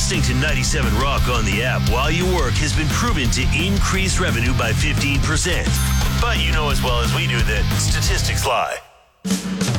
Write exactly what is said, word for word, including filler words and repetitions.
Listening to ninety-seven Rock on the app while you work has been proven to increase revenue by fifteen percent. But you know as well as we do that statistics lie.